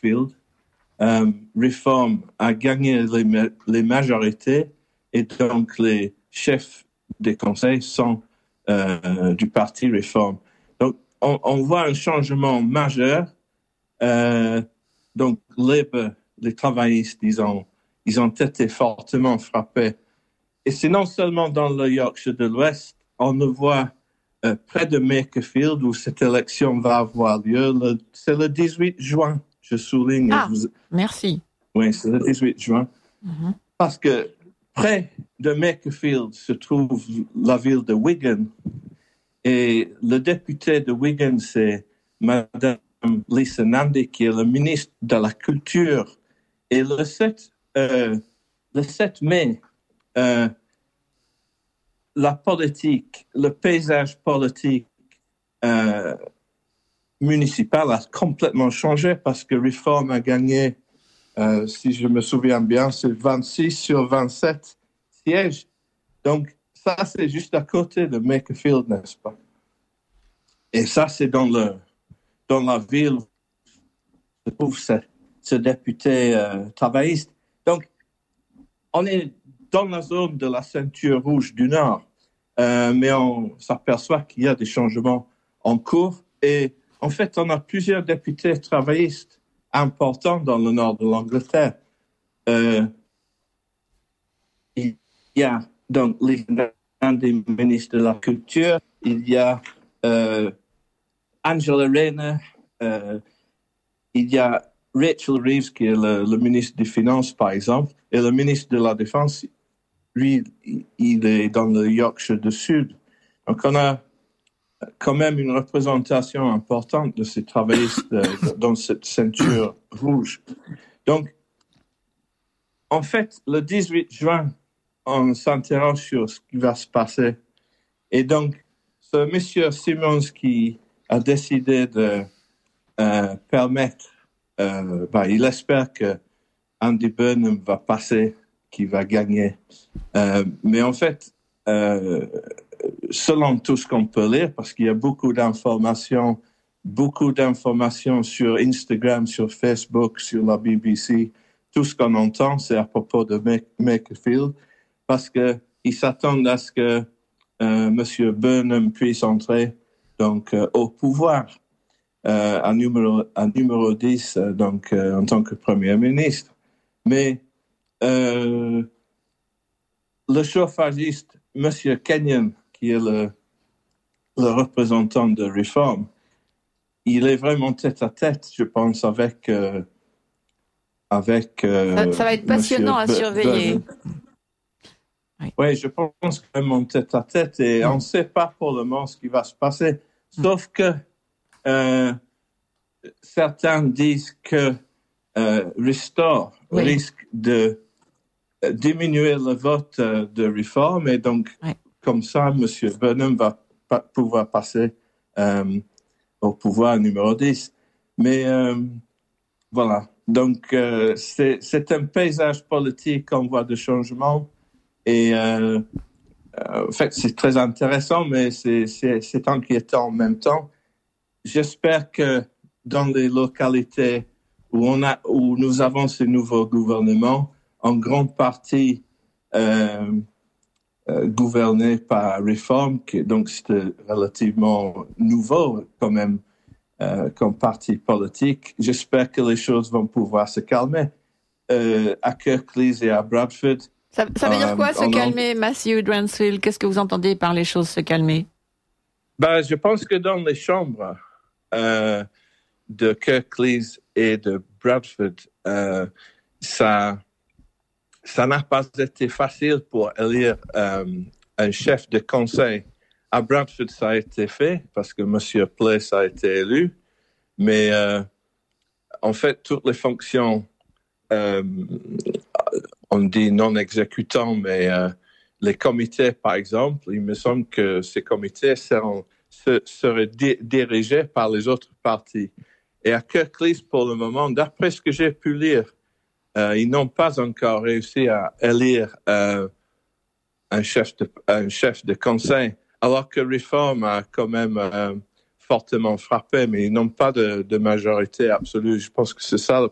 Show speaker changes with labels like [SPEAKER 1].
[SPEAKER 1] Makerfield, Reform a gagné les majorités et donc les chefs des conseils sont du parti Reform. Donc, on voit un changement majeur. Donc, les travaillistes, ils ont été fortement frappés. Et c'est non seulement dans le Yorkshire de l'Ouest, on le voit près de Makerfield où cette élection va avoir lieu. C'est le 18 juin, je souligne.
[SPEAKER 2] Merci.
[SPEAKER 1] Oui, c'est le 18 juin. Mm-hmm. Parce que près de Makerfield se trouve la ville de Wigan. Et le député de Wigan, c'est Madame Lisa Nandy, qui est le ministre de la Culture. Et le 7 mai, la politique, le paysage politique municipal a complètement changé parce que Reform a gagné, si je me souviens bien, c'est 26 sur 27 sièges. Donc, ça, c'est juste à côté de Makerfield, n'est-ce pas? Et ça, c'est dans la ville où se trouve ce député travailliste. Donc, on est dans la zone de la ceinture rouge du Nord, mais on s'aperçoit qu'il y a des changements en cours. Et en fait, on a plusieurs députés travaillistes importants dans le nord de l'Angleterre. Il y a donc l'un des ministres de la Culture, il y a Angela Rayner, il y a Rachel Reeves, qui est le ministre des Finances, par exemple, et le ministre de la Défense, lui, il est dans le Yorkshire du Sud. Donc, on a quand même une représentation importante de ces travaillistes dans cette ceinture rouge. Donc, en fait, le 18 juin, on s'interroge sur ce qui va se passer. Et donc, ce monsieur Simons qui a décidé de permettre, il espère que Andy Burnham va passer, qu'il va gagner. Mais en fait, selon tout ce qu'on peut lire, parce qu'il y a beaucoup d'informations sur Instagram, sur Facebook, sur la BBC, tout ce qu'on entend, c'est à propos de Makerfield, parce qu'ils s'attendent à ce que M. Burnham puisse entrer donc, au pouvoir à numéro 10, donc, en tant que Premier ministre. Mais le chauffagiste, M. Kenyon, qui est le représentant de Reform, il est vraiment tête-à-tête, je pense, avec
[SPEAKER 2] ça va être passionnant à surveiller.
[SPEAKER 1] Oui, je pense vraiment tête-à-tête et on ne sait pas pour le moment ce qui va se passer. Sauf que certains disent que Restore risque de diminuer le vote de Reform et donc, comme ça, M. Burnham va pouvoir passer au pouvoir numéro 10. Mais voilà, donc c'est un paysage politique qu'on voit de changement et en fait, c'est très intéressant, mais c'est inquiétant en même temps. J'espère que dans les localités où nous avons ces nouveaux gouvernements, en grande partie gouverné par Reform, donc c'était relativement nouveau quand même comme parti politique. J'espère que les choses vont pouvoir se calmer à Kirklees et à Bradford.
[SPEAKER 2] Ça veut dire quoi, se calmer, Matthew Dransfield? Qu'est-ce que vous entendez par les choses se calmer?
[SPEAKER 1] Je pense que dans les chambres de Kirklees et de Bradford, ça n'a pas été facile pour élire un chef de conseil. À Bradford, ça a été fait parce que M. Place a été élu, mais en fait, toutes les fonctions, on dit non exécutants, mais les comités, par exemple, il me semble que ces comités seraient dirigés par les autres partis. Et à Kirklees, pour le moment, d'après ce que j'ai pu lire, ils n'ont pas encore réussi à élire un chef de conseil, alors que Reform a quand même fortement frappé, mais ils n'ont pas de majorité absolue. Je pense que c'est ça le